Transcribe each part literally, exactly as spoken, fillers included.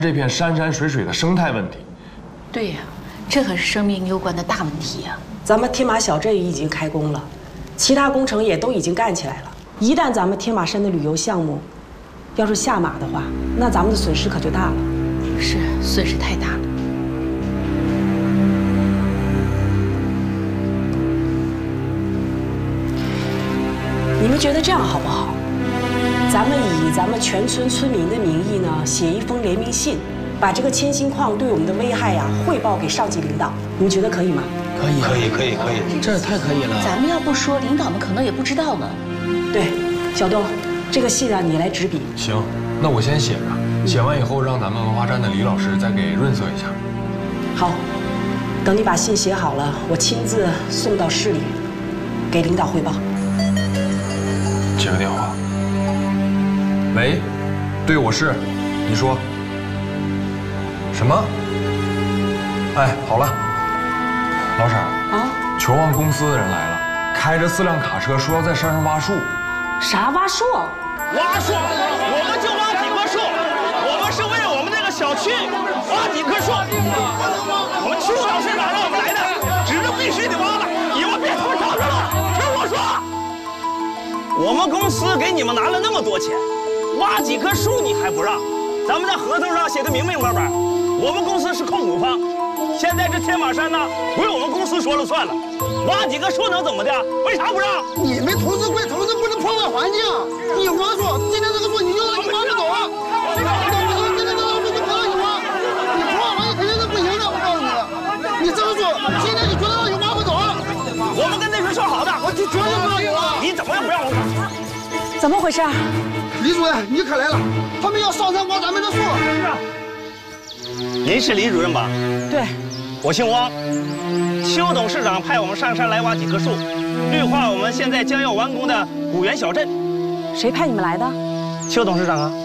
这片山山水水的生态问题。 对呀，这可是生命攸关的大问题呀。 咱们天马小镇已经开工了，其他工程也都已经干起来了。一旦咱们天马山的旅游项目要是下马的话，那咱们的损失可就大了。 是，损失太大了。 你们觉得这样好不好？咱们以咱们全村村民的名义呢，写一封联名信，把这个铅锌矿对我们的危害呀、啊、汇报给上级领导。你们觉得可以吗？ 可以，可以，可以，可以，这太可以了。 咱们要不说，领导们可能也不知道呢。 对，小东，这个信啊，你来执笔。 行，那我先写着，写完以后让咱们文化站的李老师再给润色一下。 好，等你把信写好了，我亲自送到市里，给领导汇报。 接个电话。喂，对，我是。你说。什么？哎，好了，老婶啊，球旺公司的人来了，开着四辆卡车，说要在山上挖树。 啥挖树？ 挖树，我们就挖几棵树，我们是为了我们那个小区挖几棵树。我们邱董事长让我们来的，指着必须得挖了，你们别偷吵着了，听我说。我们公司给你们拿了那么多钱，挖几棵树你还不让？咱们在合同上写的明明白白，我们公司是控股方。现在这天马山呢，归我们公司说了算了，挖几棵树能怎么的？为啥不让？ 你们投资归投资，不能破坏环境。你挖树，今天这个树你就你挖不走啊！今天这个树就不让你挖，你破坏环境肯定是不行的。我告诉你，你这个树今天你觉得你挖不走啊？ 我们跟那边说好的， 我就绝对不让你挖。 你怎么也不让我挖？ 怎么回事？ 李主任，你可来了，他们要上山挖咱们的树。 您是李主任吧？ 对， 我姓汪。邱董事长派我们上山来挖几棵树，绿化我们现在将要完工的古园小镇。 谁派你们来的？ 邱董事长啊。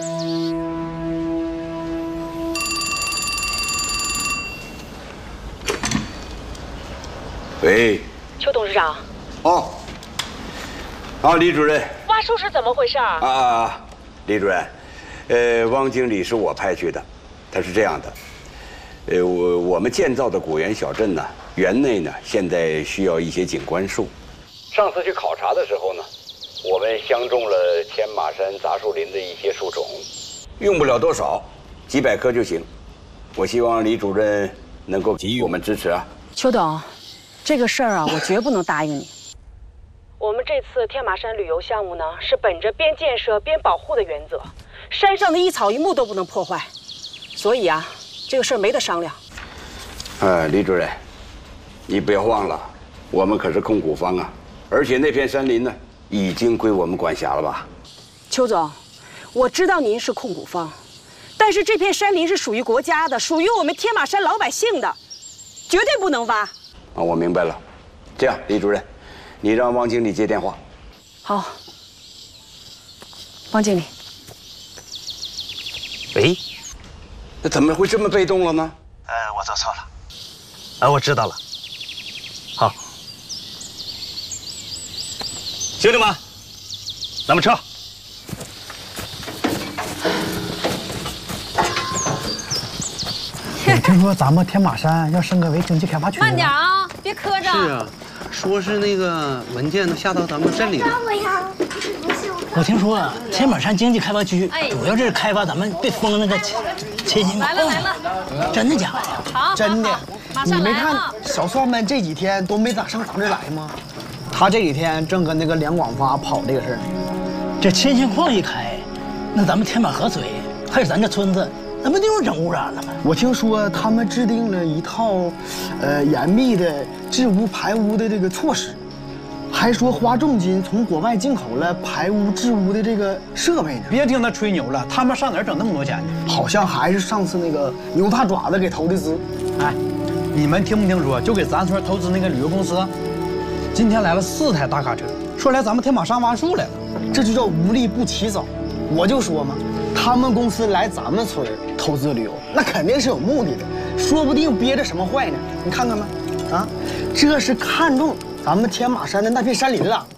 喂， 邱董事长。 哦。啊，李主任。 挖树是怎么回事？ 啊，李主任，呃，汪经理是我派去的，他是这样的。呃，我我们建造的古园小镇呢，园内呢现在需要一些景观树。上次去考察的时候呢，我们相中了天马山杂树林的一些树种，用不了多少，几百棵就行。我希望李主任能够给予我们支持啊。 邱董，这个事儿啊，我绝不能答应你。我们这次天马山旅游项目呢，是本着边建设边保护的原则，山上的一草一木都不能破坏，所以啊。这个事儿没得商量。 呃，李主任，你不要忘了，我们可是控股方啊，而且那片山林呢，已经归我们管辖了吧？ 邱总，我知道您是控股方，但是这片山林是属于国家的，属于我们天马山老百姓的，绝对不能挖。啊， 我明白了。这样，李主任，你让汪经理接电话。 好，汪经理。 喂。 那怎么会这么被动了呢？ 呃，我做错了。啊，我知道了。好，兄弟们，咱们撤。 我听说咱们天马山要升格为经济开发区。 慢点啊，别磕着。 是啊，说是那个文件都下到咱们镇里了。 我听说天马山经济开发区主要是开发咱们被封那个铅锌矿。 来了来了， 真的假的呀？ 好， 真的。 你没看小帅们这几天都没咋上咱这来吗？他这几天正跟那个梁广发跑这个事儿。这铅锌矿一开，那咱们天马河水还有咱这村子，那不就是整污染了吗？我听说他们制定了一套，呃，严密的治污排污的这个措施。还说花重金从国外进口了排污治污的这个设备呢。 别听他吹牛了，他们上哪儿整那么多钱呢？ 好像还是上次那个牛大爪子给投的资。 哎，你们听没听说？就给咱村投资那个旅游公司，今天来了四台大卡车，说来咱们天马山挖树来了。 这就叫无利不起早。我就说嘛，他们公司来咱们村投资旅游，那肯定是有目的的，说不定憋着什么坏呢。你看看吧，啊，这是看中咱们天马山的那片山林了。